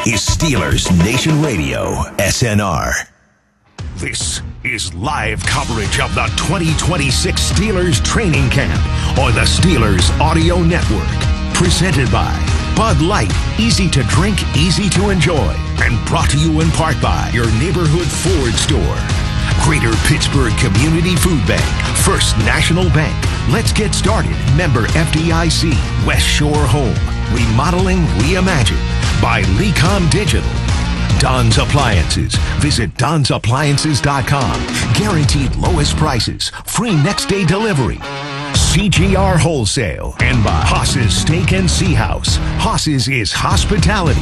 is Steelers Nation Radio, SNR. This is live coverage of the 2026 Steelers training camp on the Steelers Audio Network. Presented by Bud Light, easy to drink, easy to enjoy. And brought to you in part by your neighborhood Ford store. Greater Pittsburgh Community Food Bank, First National Bank. Let's get started. Member FDIC, West Shore Home. Remodeling Reimagined by Lecom Digital. Don's Appliances. Visit Don'sAppliances.com. Guaranteed lowest prices. Free next day delivery. CGR Wholesale. And by Haas's Steak and Sea House. Haas's is hospitality.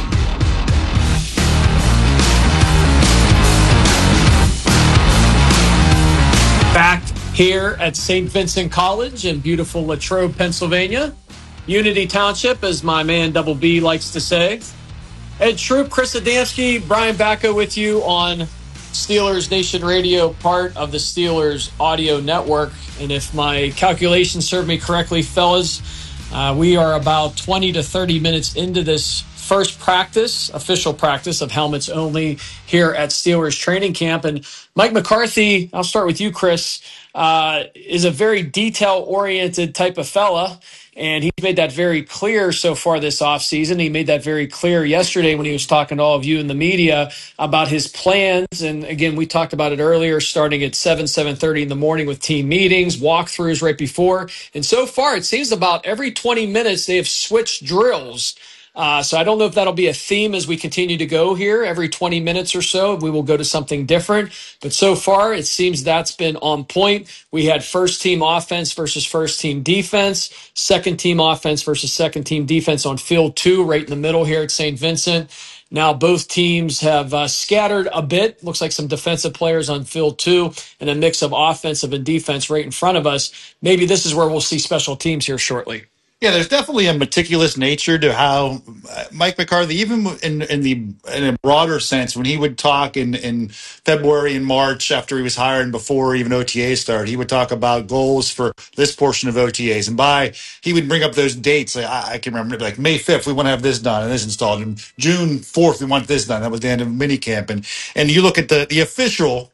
Back here at St. Vincent College in beautiful Latrobe, Pennsylvania. Unity Township, as my man Double B likes to say. Ed Troop, Chris Adamski, Brian Bacco with you on Steelers Nation Radio, part of the Steelers Audio Network. And if my calculations serve me correctly, fellas, we are about 20 to 30 minutes into this first practice, official practice of helmets only here at Steelers training camp. And Mike McCarthy, I'll start with you, Chris, is a very detail-oriented type of fella. And he's made that very clear so far this offseason. He made that very clear yesterday when he was talking to all of you in the media about his plans. And again, we talked about it earlier, starting at 7:30 in the morning with team meetings, walkthroughs right before. And so far, it seems about every 20 minutes they have switched drills. So I don't know if that'll be a theme as we continue to go here. Every 20 minutes or so, we will go to something different. But so far, it seems that's been on point. We had first-team offense versus first-team defense, second-team offense versus second-team defense on field 2, right in the middle here at St. Vincent. Now both teams have scattered a bit. Looks like some defensive players on field 2 and a mix of offensive and defense right in front of us. Maybe this is where we'll see special teams here shortly. Yeah, there's definitely a meticulous nature to how Mike McCarthy, even in a broader sense, when he would talk in February and March after he was hired and before even OTAs started, he would talk about goals for this portion of OTAs. And he would bring up those dates. Like, I can remember, like May 5th, we want to have this done and this installed. And June 4th, we want this done. That was the end of minicamp. And you look at the official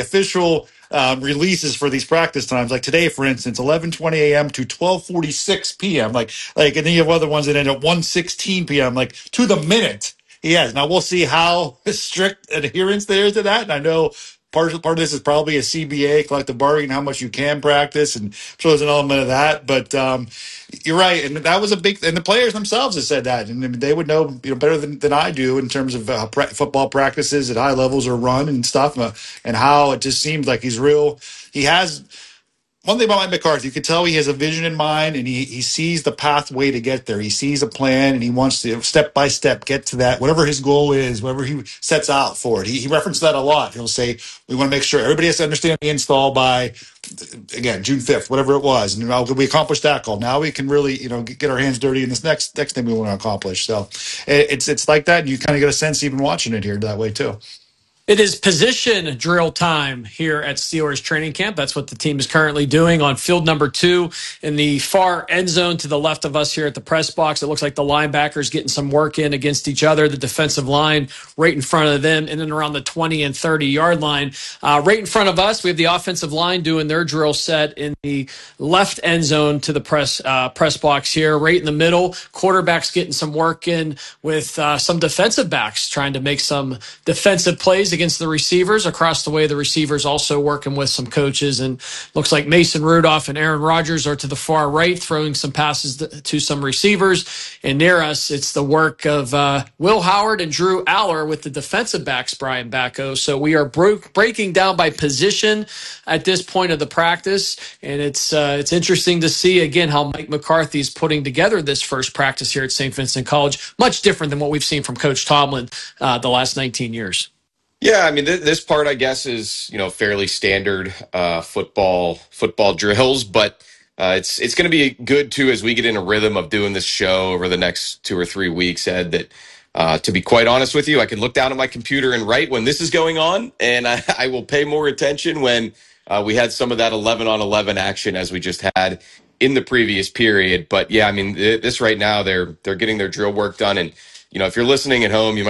releases for these practice times, like today, for instance, 11:20 a.m. to 12:46 p.m. Like, and then you have other ones that end at 1:16 p.m. Like to the minute. Yes. Now we'll see how strict adherence there is to that. And I know part of this is probably a CBA, collective bargaining, how much you can practice, and I'm sure there's an element of that. But you're right, and that was a big. And the players themselves have said that, and they would know, better than I do in terms of football practices at high levels are run and stuff, and how it just seems like he's real. He has. One thing about Mike McCarthy, you can tell he has a vision in mind, and he sees the pathway to get there. He sees a plan, and he wants to step by step get to that, whatever his goal is, whatever he sets out for it. He referenced that a lot. He'll say, we want to make sure everybody has to understand the install by, again, June 5th, whatever it was. And we accomplished that goal. Now we can really, get our hands dirty in this next thing we want to accomplish. So it's like that, and you kind of get a sense even watching it here that way too. It is position drill time here at Steelers training camp. That's what the team is currently doing on field number 2 in the far end zone to the left of us here at the press box. It looks like the linebackers getting some work in against each other, the defensive line right in front of them, and then around the 20 and 30-yard line. Right in front of us, we have the offensive line doing their drill set in the left end zone to the press box here. Right in the middle, quarterbacks getting some work in with some defensive backs trying to make some defensive plays against the receivers. Across the way, the receivers also working with some coaches, and looks like Mason Rudolph and Aaron Rodgers are to the far right, throwing some passes to some receivers. And near us, it's the work of Will Howard and Drew Aller with the defensive backs, Brian Bacco. So we are breaking down by position at this point of the practice, and it's interesting to see, again, how Mike McCarthy is putting together this first practice here at St. Vincent College. Much different than what we've seen from Coach Tomlin the last 19 years. Yeah, I mean, this part, I guess, is, fairly standard football drills, but it's going to be good, too, as we get in a rhythm of doing this show over the next 2 or 3 weeks, Ed, that to be quite honest with you, I can look down at my computer and write when this is going on, and I will pay more attention when we had some of that 11-on-11 action as we just had in the previous period. But, yeah, I mean, this right now, they're getting their drill work done, and if you're listening at home, you might